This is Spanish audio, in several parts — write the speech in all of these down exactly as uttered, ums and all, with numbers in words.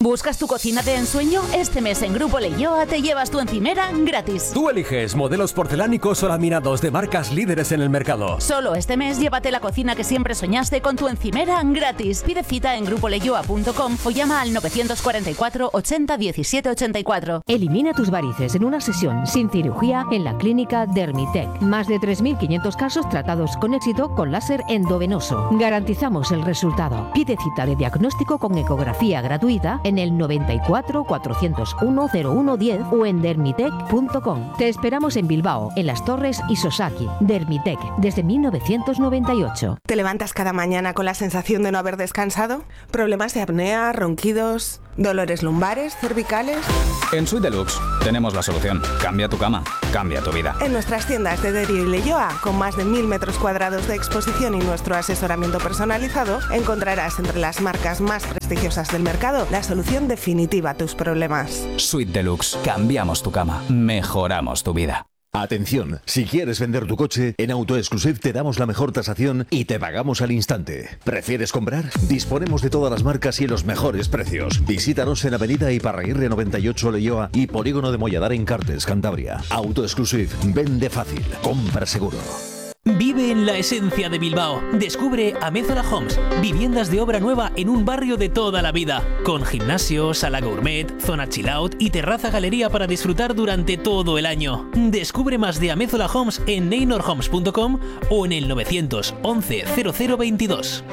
¿Buscas tu cocina de ensueño? Este mes en Grupo Leioa te llevas tu encimera gratis. Tú eliges modelos porcelánicos o laminados de marcas líderes en el mercado. Solo este mes llévate la cocina que siempre soñaste con tu encimera gratis. Pide cita en grupo leioa punto com o llama al novecientos cuarenta y cuatro ochenta diecisiete ochenta y cuatro. Elimina tus varices en una sesión sin cirugía en la clínica Dermitec. Más de tres mil quinientos casos tratados con éxito con láser endovenoso. Garantizamos el resultado. Pide cita de diagnóstico con ecografía gratuita en el noventa y cuatro cuatrocientos uno cero uno diez o en dermitec punto com. Te esperamos en Bilbao, en Las Torres y Sosaki. Dermitec, desde mil novecientos noventa y ocho. ¿Te levantas cada mañana con la sensación de no haber descansado? ¿Problemas de apnea, ronquidos, dolores lumbares, cervicales? En Suite Deluxe tenemos la solución. Cambia tu cama, cambia tu vida. En nuestras tiendas de Derio y Leioa, con más de mil metros cuadrados de exposición y nuestro asesoramiento personalizado, encontrarás entre las marcas más prestigiosas del mercado la solución definitiva a tus problemas. Suite Deluxe. Cambiamos tu cama, mejoramos tu vida. Atención, si quieres vender tu coche, en AutoExclusive te damos la mejor tasación y te pagamos al instante. ¿Prefieres comprar? Disponemos de todas las marcas y los mejores precios. Visítanos en Avenida Iparraguirre noventa y ocho Leioa y Polígono de Molladar en Cartes, Cantabria. AutoExclusive, vende fácil, compra seguro. Vive en la esencia de Bilbao. Descubre Amézola Homes, viviendas de obra nueva en un barrio de toda la vida, con gimnasio, sala gourmet, zona chill out y terraza galería para disfrutar durante todo el año. Descubre más de Amézola Homes en neynor homes punto com o en el novecientos once cero cero veintidós.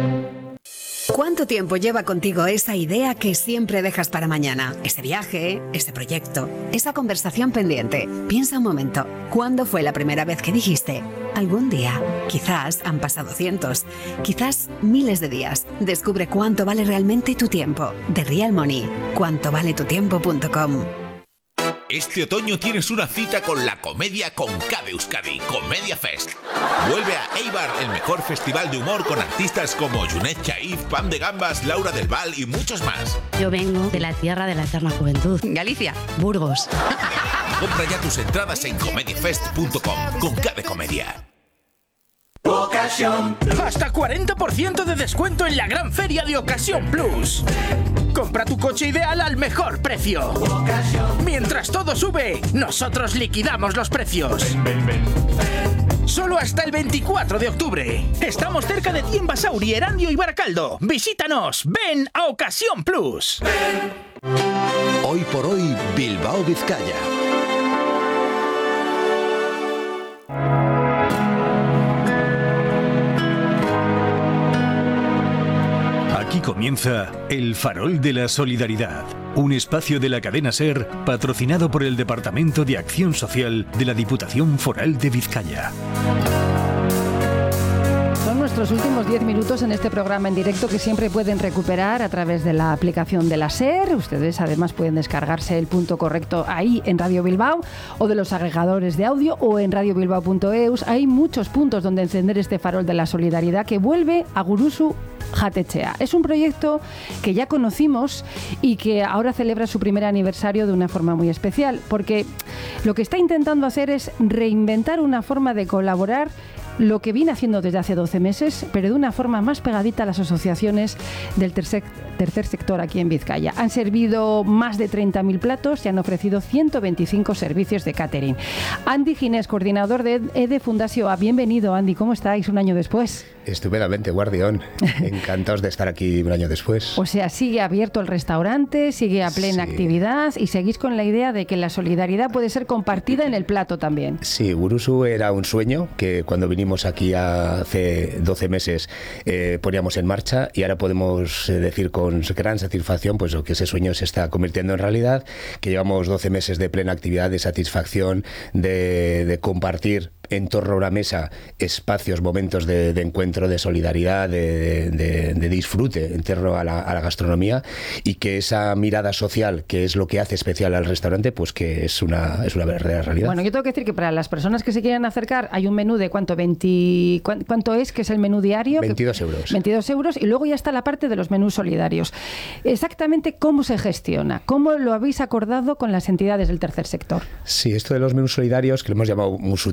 ¿Cuánto tiempo lleva contigo esa idea que siempre dejas para mañana? Ese viaje, ese proyecto, esa conversación pendiente. Piensa un momento, ¿cuándo fue la primera vez que dijiste? Algún día. Quizás han pasado cientos, quizás miles de días. Descubre cuánto vale realmente tu tiempo. The Real Money. cuánto vale tu tiempo punto com. Este otoño tienes una cita con la comedia con K de Euskadi, Comedia Fest. Vuelve a Eibar, el mejor festival de humor con artistas como Junet Chaif, Pam de Gambas, Laura del Val y muchos más. Yo vengo de la tierra de la eterna juventud. Galicia, Burgos. Compra ya tus entradas en comedia fest punto com con K de Comedia. Ocasión. Hasta cuarenta por ciento de descuento en la gran feria de Ocasión Plus. Compra tu coche ideal al mejor precio. Mientras todo sube, nosotros liquidamos los precios. Ven, ven, ven. Solo hasta el veinticuatro de octubre. Estamos cerca de ti en Basauri, Erandio y Baracaldo. Visítanos. Ven a Ocasión Plus. Ven. Hoy por hoy, Bilbao, Vizcaya. Aquí comienza El Farol de la Solidaridad, un espacio de la cadena SER patrocinado por el Departamento de Acción Social de la Diputación Foral de Vizcaya. Son nuestros últimos diez minutos en este programa en directo que siempre pueden recuperar a través de la aplicación de la SER. Ustedes además pueden descargarse el punto correcto ahí en Radio Bilbao o de los agregadores de audio o en radio bilbao punto eus. Hay muchos puntos donde encender este farol de la solidaridad que vuelve a Guruzu Jatetxea. Es un proyecto que ya conocimos y que ahora celebra su primer aniversario de una forma muy especial, porque lo que está intentando hacer es reinventar una forma de colaborar, lo que viene haciendo desde hace doce meses, pero de una forma más pegadita a las asociaciones del tercer, tercer sector aquí en Vizcaya. Han servido más de treinta mil platos y han ofrecido ciento veinticinco servicios de catering. Andy Ginés, coordinador de EDE Fundació A. Bienvenido, Andy. ¿Cómo estáis un año después? Estupendamente, Guardión. Encantados de estar aquí un año después. O sea, sigue abierto el restaurante, sigue a plena sí. actividad y seguís con la idea de que la solidaridad puede ser compartida en el plato también. Sí, Guruzu era un sueño que cuando vinimos aquí hace doce meses eh, poníamos en marcha y ahora podemos eh, decir con gran satisfacción pues que ese sueño se está convirtiendo en realidad, que llevamos doce meses de plena actividad, de satisfacción, de, de compartir en torno a una mesa espacios, momentos de, de encuentro, de solidaridad, de, de, de disfrute en torno a la, a la gastronomía, y que esa mirada social, que es lo que hace especial al restaurante, pues que es una, es una verdadera realidad. Bueno, yo tengo que decir que para las personas que se quieran acercar hay un menú de cuánto, veinte, ¿cuánto es? Que es el menú diario. veintidós euros. veintidós euros, y luego ya está la parte de los menús solidarios. Exactamente cómo se gestiona, cómo lo habéis acordado con las entidades del tercer sector. Sí, esto de los menús solidarios, que lo hemos llamado Musutruc,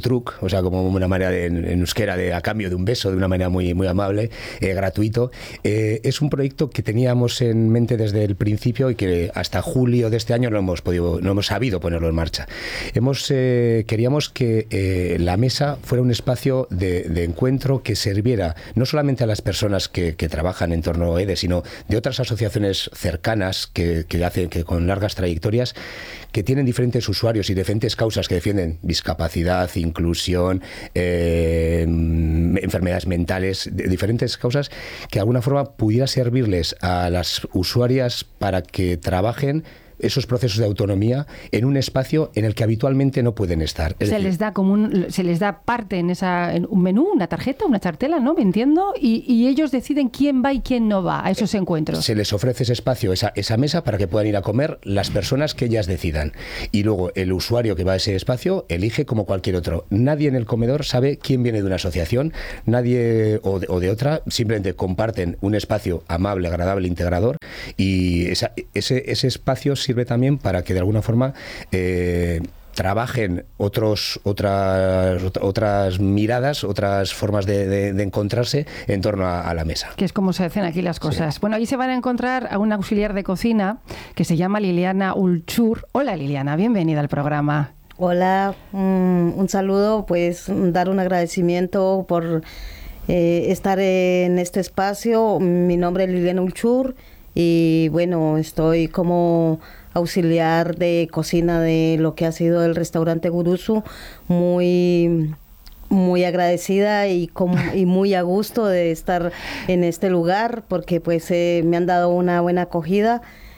o sea, como una manera de, en, en euskera de a cambio de un beso, de una manera muy, muy amable, eh, gratuito. Eh, es un proyecto que teníamos en mente desde el principio y que hasta julio de este año no hemos podido, no hemos sabido ponerlo en marcha. Hemos, eh, queríamos que eh, la mesa fuera un espacio de, de encuentro que sirviera no solamente a las personas que, que trabajan en torno a E D E, sino de otras asociaciones cercanas que, que hacen que con largas trayectorias, que tienen diferentes usuarios y diferentes causas que defienden discapacidad, inclusión, eh, enfermedades mentales, de diferentes causas que de alguna forma pudiera servirles a las usuarias para que trabajen esos procesos de autonomía en un espacio en el que habitualmente no pueden estar. Es se decir, les da como un, se les da parte en esa en un menú, una tarjeta, una chartela, ¿no? Me entiendo, y, y ellos deciden quién va y quién no va a esos encuentros. Se les ofrece ese espacio, esa, esa mesa para que puedan ir a comer las personas que ellas decidan. Y luego el usuario que va a ese espacio elige como cualquier otro. Nadie en el comedor sabe quién viene de una asociación, nadie o de, o de otra, simplemente comparten un espacio amable, agradable, integrador, y esa, ese, ese espacio sirve también para que de alguna forma eh, trabajen otros otras otras miradas, otras formas de, de, de encontrarse en torno a, a la mesa. Que es como se hacen aquí las cosas. Sí. Bueno, ahí se van a encontrar a una auxiliar de cocina que se llama Liliana Ulchur. Hola Liliana, bienvenida al programa. Hola, um, un saludo, pues dar un agradecimiento por eh, estar en este espacio. Mi nombre es Liliana Ulchur y bueno, estoy como auxiliar de cocina de lo que ha sido el restaurante Gurusu, muy muy agradecida y, con, y muy a gusto de estar en este lugar porque pues eh, me han dado una buena acogida.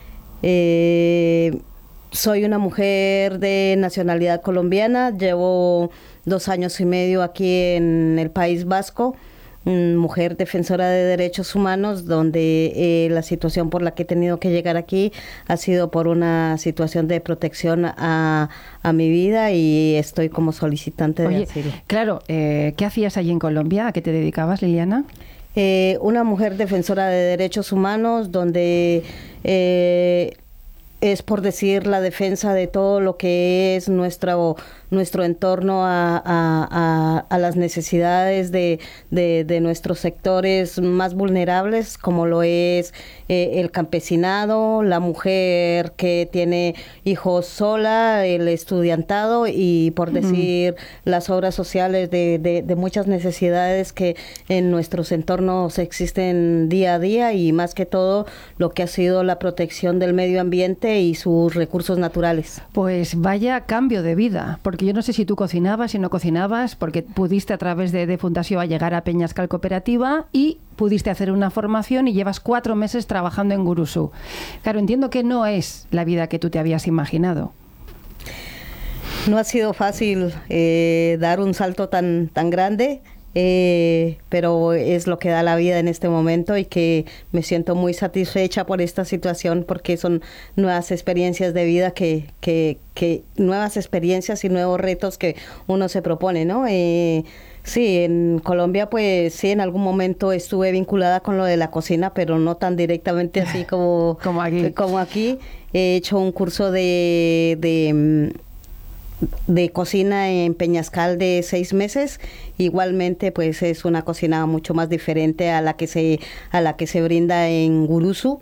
Eh, soy una mujer de nacionalidad colombiana, llevo dos años y medio aquí en el País Vasco, mujer defensora de derechos humanos, donde eh, la situación por la que he tenido que llegar aquí ha sido por una situación de protección a, a mi vida y estoy como solicitante de Oye, asilo. Claro, eh, ¿qué hacías allí en Colombia? ¿A qué te dedicabas, Liliana? Eh, una mujer defensora de derechos humanos, donde eh, es por decir la defensa de todo lo que es nuestro nuestro entorno a, a, a, a las necesidades de, de, de nuestros sectores más vulnerables, como lo es eh, el campesinado, la mujer que tiene hijos sola, el estudiantado y por decir uh-huh. las obras sociales de, de, de muchas necesidades que en nuestros entornos existen día a día y más que todo lo que ha sido la protección del medio ambiente y sus recursos naturales. Pues vaya cambio de vida, porque yo no sé si tú cocinabas, si no cocinabas, porque pudiste a través de, de Fundación a llegar a Peñascal Cooperativa y pudiste hacer una formación y llevas cuatro meses trabajando en Gurusu. Claro, entiendo que no es la vida que tú te habías imaginado. No ha sido fácil eh, dar un salto tan, tan grande. Eh, pero es lo que da la vida en este momento y que me siento muy satisfecha por esta situación porque son nuevas experiencias de vida que, que, que nuevas experiencias y nuevos retos que uno se propone, ¿no? Eh, sí, en Colombia pues sí, en algún momento estuve vinculada con lo de la cocina, pero no tan directamente así como, como aquí. Como aquí. He hecho un curso de... de de cocina en Peñascal de seis meses. Igualmente pues es una cocina mucho más diferente a la que se a la que se brinda en Gurusu.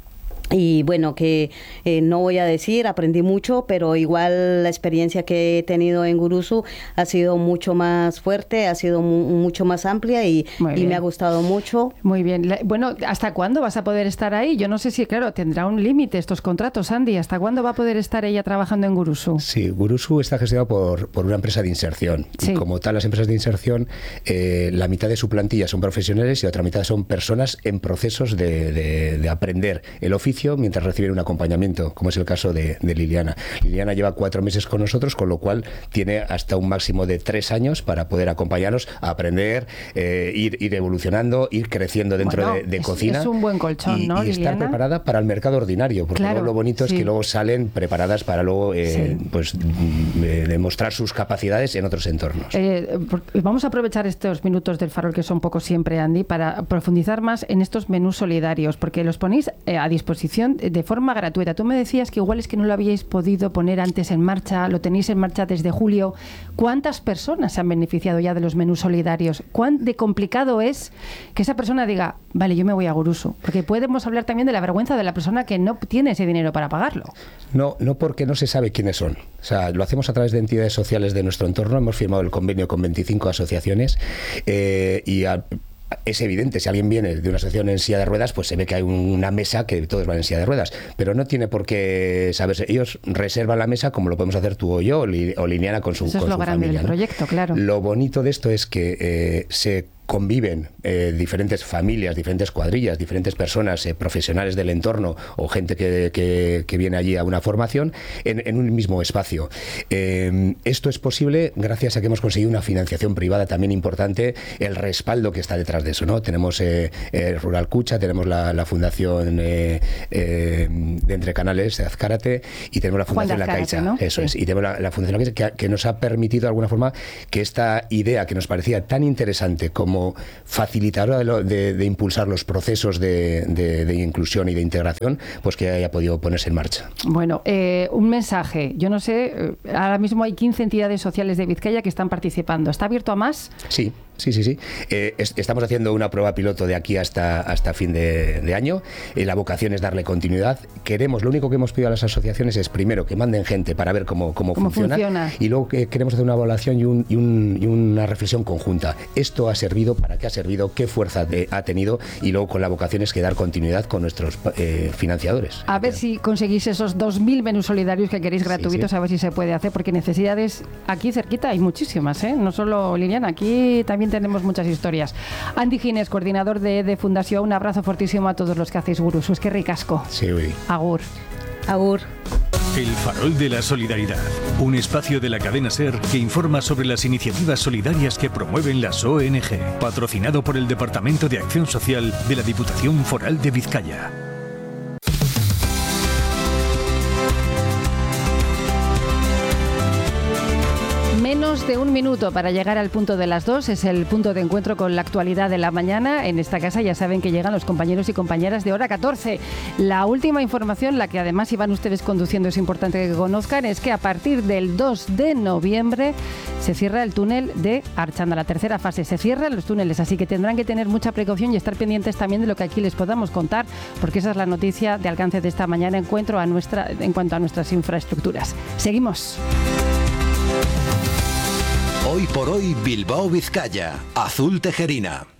Y bueno, que eh, no voy a decir, aprendí mucho, pero igual la experiencia que he tenido en Gurusu ha sido mucho más fuerte, ha sido mu mucho más amplia y, y me ha gustado mucho. Muy bien. Bueno, ¿hasta cuándo vas a poder estar ahí? Yo no sé si, claro, tendrá un límite estos contratos, Andy. ¿Hasta cuándo va a poder estar ella trabajando en Gurusu? Sí, Gurusu está gestionado por, por una empresa de inserción. Sí. Y como tal, las empresas de inserción, eh, la mitad de su plantilla son profesionales y la otra mitad son personas en procesos de, de, de aprender el oficio mientras reciben un acompañamiento, como es el caso de, de Liliana. Liliana lleva cuatro meses con nosotros, con lo cual tiene hasta un máximo de tres años para poder acompañarnos a aprender, eh, ir, ir evolucionando, ir creciendo dentro bueno, de, de es, cocina. Es un buen colchón, y, ¿no, y Liliana? estar preparada para el mercado ordinario, porque claro, luego lo bonito sí. es que luego salen preparadas para luego eh, sí. pues eh, demostrar sus capacidades en otros entornos. Eh, vamos a aprovechar estos minutos del Farol, que son pocos siempre, Andy, para profundizar más en estos menús solidarios, porque los ponéis eh, a disposición disposición de forma gratuita. Tú me decías que igual es que no lo habíais podido poner antes en marcha, lo tenéis en marcha desde julio. ¿Cuántas personas se han beneficiado ya de los menús solidarios? ¿Cuán de complicado es que esa persona diga, vale, yo me voy a Gurusu? Porque podemos hablar también de la vergüenza de la persona que no tiene ese dinero para pagarlo. No, no porque no se sabe quiénes son. O sea, lo hacemos a través de entidades sociales de nuestro entorno. Hemos firmado el convenio con veinticinco asociaciones eh, y a, es evidente, si alguien viene de una asociación en silla de ruedas, pues se ve que hay una mesa que todos van en silla de ruedas, pero no tiene por qué saberse. Ellos reservan la mesa como lo podemos hacer tú o yo, o, Li, o Liliana con su, Eso con es lo su grande familia, del ¿no? proyecto, claro. Lo bonito de esto es que eh, se conviven eh, diferentes familias, diferentes cuadrillas, diferentes personas, eh, profesionales del entorno o gente que, que, que viene allí a una formación en, en un mismo espacio. Eh, esto es posible gracias a que hemos conseguido una financiación privada también importante, el respaldo que está detrás de eso, ¿no? Tenemos eh, eh, Rural Cucha, tenemos la, la Fundación eh, eh, de Entre Canales de Azcárate y tenemos la Fundación La Caixa, ¿no? Eso sí. es, y tenemos la, la Fundación La Caixa que, que nos ha permitido de alguna forma que esta idea que nos parecía tan interesante como como facilitadora de, lo, de, de impulsar los procesos de, de, de inclusión y de integración, pues que haya podido ponerse en marcha. Bueno, eh, un mensaje. Yo no sé, ahora mismo hay quince entidades sociales de Vizcaya que están participando. ¿Está abierto a más? Sí. Sí, sí, sí. Eh, es, estamos haciendo una prueba piloto de aquí hasta, hasta fin de, de año. Eh, la vocación es darle continuidad. Queremos, lo único que hemos pedido a las asociaciones es primero que manden gente para ver cómo, cómo, ¿Cómo funciona, funciona y luego que queremos hacer una evaluación y, un, y, un, y una reflexión conjunta. Esto ha servido, ¿para qué ha servido? ¿Qué fuerza de, ha tenido? Y luego con la vocación es que dar continuidad con nuestros eh, financiadores. A ver si conseguís esos dos mil menús solidarios que queréis gratuitos, sí, sí. A ver si se puede hacer, porque necesidades aquí cerquita hay muchísimas, ¿eh? No solo Liliana, aquí también tenemos muchas historias. Andy Gines, coordinador de, de Fundación, un abrazo fortísimo a todos los que hacéis Gurusu. Es que ricasco. Sí, uy. Agur. Agur. El Farol de la Solidaridad, un espacio de la cadena SER que informa sobre las iniciativas solidarias que promueven las O N G, patrocinado por el Departamento de Acción Social de la Diputación Foral de Vizcaya. Menos de un minuto para llegar al punto de las dos, es el punto de encuentro con la actualidad de la mañana. En esta casa ya saben que llegan los compañeros y compañeras de Hora catorce. La última información, la que además si van ustedes conduciendo es importante que conozcan, es que a partir del dos de noviembre se cierra el túnel de Archanda, la tercera fase. Se cierran los túneles, así que tendrán que tener mucha precaución y estar pendientes también de lo que aquí les podamos contar, porque esa es la noticia de alcance de esta mañana encuentro a nuestra, en cuanto a nuestras infraestructuras. Seguimos. Hoy por hoy Bilbao Vizcaya, Azul Tejerina.